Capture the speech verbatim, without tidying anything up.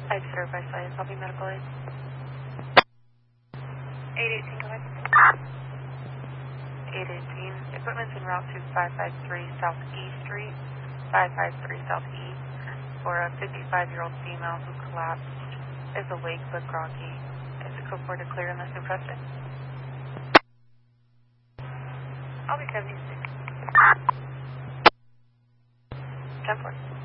I serve by science. I'll be medical aid. eight eighteen, go ahead. eight eighteen. Equipment's en route to five five three South E Street, five five three South E, for a fifty-five-year-old female who collapsed, is awake but groggy. Is the code four to clear unless infested? I'll be seventy-six. ten four.